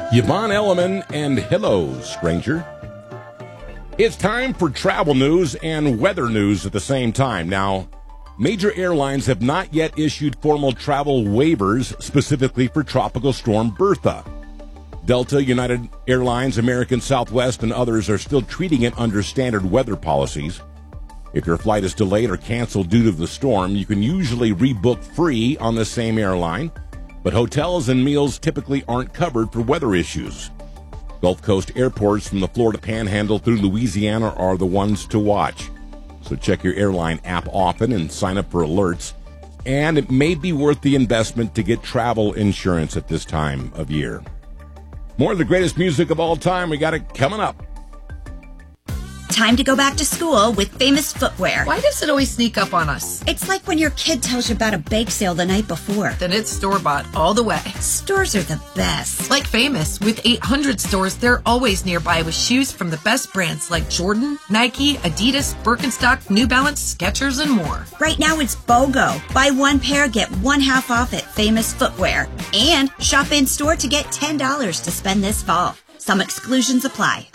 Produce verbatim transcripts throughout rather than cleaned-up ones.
Yvonne Elliman and Hello, Stranger. It's time for travel news and weather news at the same time. Now, major airlines have not yet issued formal travel waivers specifically for Tropical Storm Bertha. Delta, United Airlines, American Southwest, and others are still treating it under standard weather policies. If your flight is delayed or canceled due to the storm, you can usually rebook free on the same airline, but hotels and meals typically aren't covered for weather issues. Gulf Coast airports from the Florida Panhandle through Louisiana are the ones to watch. So check your airline app often and sign up for alerts. And it may be worth the investment to get travel insurance at this time of year. More of the greatest music of all time. We got it coming up. Time to go back to school with Famous Footwear. Why does it always sneak up on us? It's like when your kid tells you about a bake sale the night before. Then it's store-bought all the way. Stores are the best. Like Famous, with eight hundred stores, they're always nearby with shoes from the best brands like Jordan, Nike, Adidas, Birkenstock, New Balance, Skechers, and more. Right now it's BOGO. Buy one pair, get one half off at Famous Footwear. And shop in-store to get ten dollars to spend this fall. Some exclusions apply.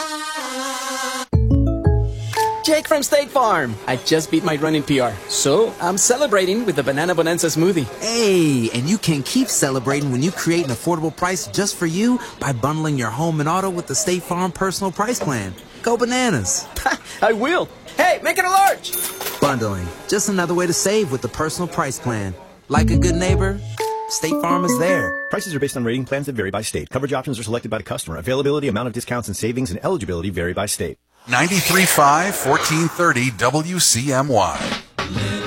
Jake from State Farm. I just beat my running P R, so I'm celebrating with the Banana Bonanza smoothie. Hey, and you can keep celebrating when you create an affordable price just for you by bundling your home and auto with the State Farm Personal Price Plan. Go bananas. I will. Hey, make it a large. Bundling, just another way to save with the Personal Price Plan. Like a good neighbor, State Farm is there. Prices are based on rating plans that vary by state. Coverage options are selected by the customer. Availability, amount of discounts and savings, and eligibility vary by state. ninety-three point five, fourteen thirty W C M Y.